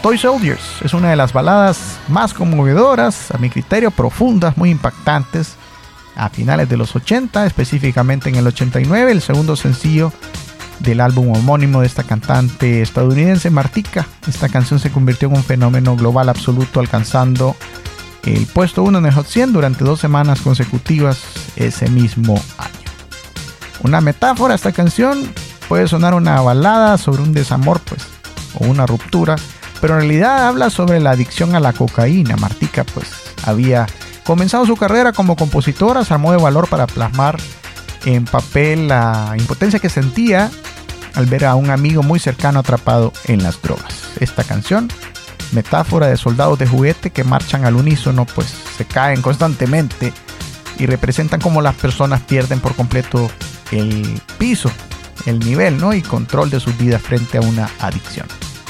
Toy Soldiers es una de las baladas más conmovedoras, a mi criterio profundas, muy impactantes, a finales de los 80, específicamente en el 89, el segundo sencillo del álbum homónimo de esta cantante estadounidense, Martika. Esta canción se convirtió en un fenómeno global absoluto, alcanzando el puesto 1 en el Hot 100 durante 2 semanas consecutivas ese mismo año. Una metáfora, esta canción puede sonar una balada sobre un desamor, pues, o una ruptura, pero en realidad habla sobre la adicción a la cocaína. Martika, pues, había comenzado su carrera como compositora, se armó de valor para plasmar en papel la impotencia que sentía al ver a un amigo muy cercano atrapado en las drogas. Esta canción, metáfora de soldados de juguete que marchan al unísono, pues se caen constantemente y representan cómo las personas pierden por completo el piso, el nivel, ¿no? Y control de sus vidas frente a una adicción.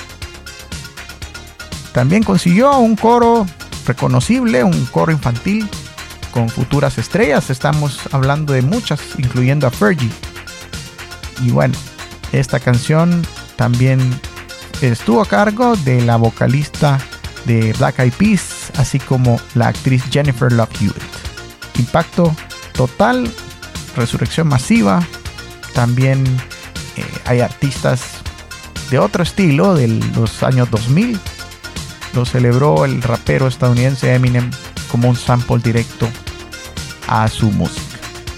También consiguió un coro reconocible, un coro infantil con futuras estrellas. Estamos hablando de muchas, incluyendo a Fergie. Y bueno, esta canción también estuvo a cargo de la vocalista de Black Eyed Peas, así como la actriz Jennifer Love Hewitt. Impacto total, resurrección masiva. También hay artistas de otro estilo de los años 2000. Lo celebró el rapero estadounidense Eminem como un sample directo a su música.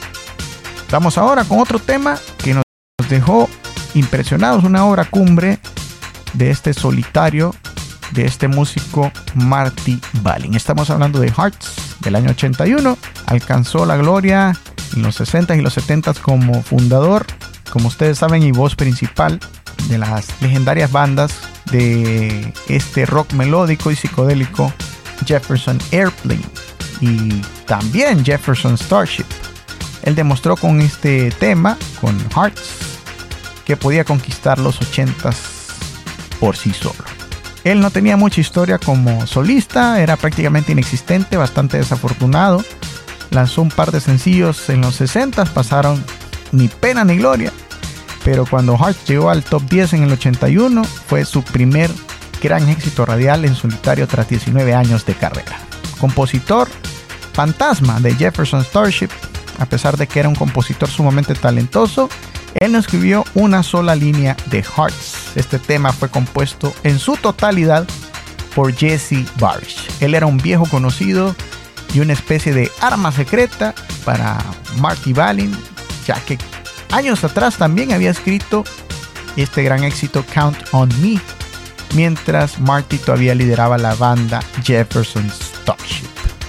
Vamos ahora con otro tema que nos dejó impresionados, una obra cumbre de este solitario, de este músico Marty Balin. Estamos hablando de Hearts, del año 81. Alcanzó la gloria en los 60s y los 70s como fundador, como ustedes saben, y voz principal de las legendarias bandas de este rock melódico y psicodélico Jefferson Airplane y también Jefferson Starship. Él demostró con este tema, con Hearts, que podía conquistar los 80s por sí solo. Él no tenía mucha historia como solista, era prácticamente inexistente, bastante desafortunado. Lanzó un par de sencillos en los 60s, pasaron ni pena ni gloria. Pero cuando Hearts llegó al top 10 en el 81, fue su primer gran éxito radial en solitario tras 19 años de carrera. Compositor fantasma de Jefferson Starship, a pesar de que era un compositor sumamente talentoso, él no escribió una sola línea de Hearts. Este tema fue compuesto en su totalidad por Jesse Barish. Él era un viejo conocido y una especie de arma secreta para Marty Balin, ya que años atrás también había escrito este gran éxito Count on Me, mientras Marty todavía lideraba la banda Jefferson Starship.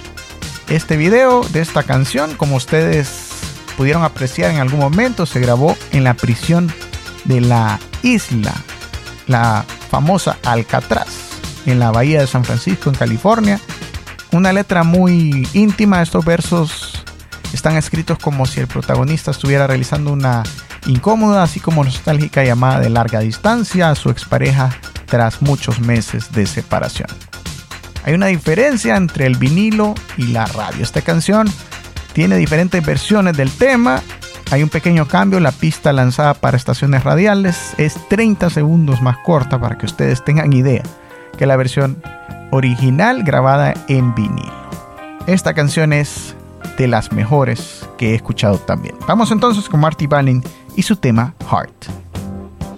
Este video de esta canción, como ustedes pudieron apreciar en algún momento, se grabó en la prisión de la isla, la famosa Alcatraz, en la bahía de San Francisco, en California. Una letra muy íntima. Estos versos están escritos como si el protagonista estuviera realizando una incómoda, así como nostálgica llamada de larga distancia a su expareja tras muchos meses de separación. Hay una diferencia entre el vinilo y la radio. Esta canción tiene diferentes versiones del tema. Hay un pequeño cambio. La pista lanzada para estaciones radiales es 30 segundos más corta, para que ustedes tengan idea, que la versión original grabada en vinilo. Esta canción es de las mejores que he escuchado también. Vamos entonces con Marty Balin y su tema Heart.